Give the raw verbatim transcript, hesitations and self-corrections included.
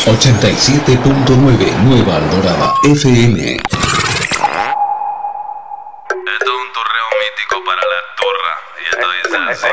ochenta y siete punto nueve Nueva Alborada F M. Esto es un turreo mítico para la turra. Y esto dice así.